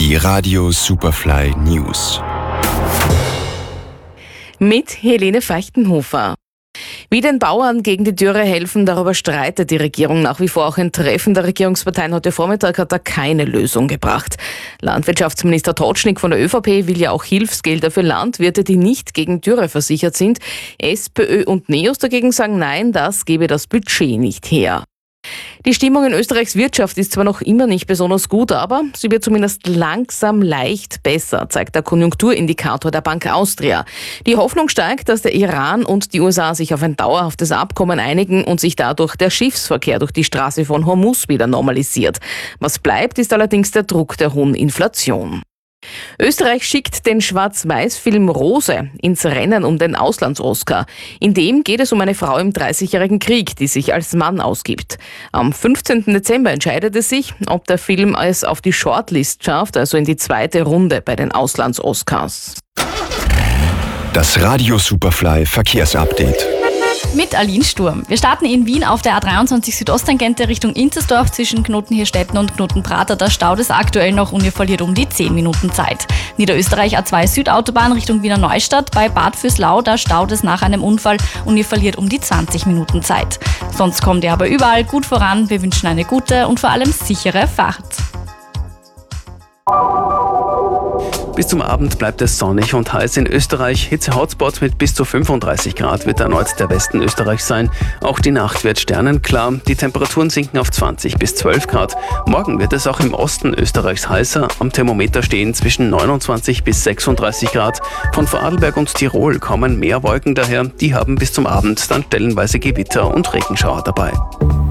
Die Radio Superfly News. Mit Helene Feichtenhofer. Wie den Bauern gegen die Dürre helfen, darüber streitet die Regierung nach wie vor. Auch ein Treffen der Regierungsparteien heute Vormittag hat da keine Lösung gebracht. Landwirtschaftsminister Totschnig von der ÖVP will ja auch Hilfsgelder für Landwirte, die nicht gegen Dürre versichert sind. SPÖ und NEOS dagegen sagen nein, das gebe das Budget nicht her. Die Stimmung in Österreichs Wirtschaft ist zwar noch immer nicht besonders gut, aber sie wird zumindest langsam leicht besser, zeigt der Konjunkturindikator der Bank Austria. Die Hoffnung steigt, dass der Iran und die USA sich auf ein dauerhaftes Abkommen einigen und sich dadurch der Schiffsverkehr durch die Straße von Hormuz wieder normalisiert. Was bleibt, ist allerdings der Druck der hohen Inflation. Österreich schickt den Schwarz-Weiß-Film Rose ins Rennen um den Auslands-Oscar. In dem geht es um eine Frau im 30-jährigen Krieg, die sich als Mann ausgibt. Am 15. Dezember entscheidet es sich, ob der Film es auf die Shortlist schafft, also in die zweite Runde bei den Auslands-Oscars. Das Radio Superfly Verkehrsupdate. Mit Aline Sturm. Wir starten in Wien auf der A23 Südosttangente Richtung Inzersdorf zwischen Knotenhirstetten und Knotenprater. Der Stau ist aktuell noch und ihr verliert um die 10 Minuten Zeit. Niederösterreich A2 Südautobahn Richtung Wiener Neustadt bei Bad Fürslau. Da staut es nach einem Unfall und ihr verliert um die 20 Minuten Zeit. Sonst kommt ihr aber überall gut voran. Wir wünschen eine gute und vor allem sichere Fahrt. Bis zum Abend bleibt es sonnig und heiß in Österreich. Hitze-Hotspots mit bis zu 35 Grad wird erneut der Westen Österreichs sein. Auch die Nacht wird sternenklar. Die Temperaturen sinken auf 20 bis 12 Grad. Morgen wird es auch im Osten Österreichs heißer. Am Thermometer stehen zwischen 29 bis 36 Grad. Von Vorarlberg und Tirol kommen mehr Wolken daher. Die haben bis zum Abend dann stellenweise Gewitter und Regenschauer dabei.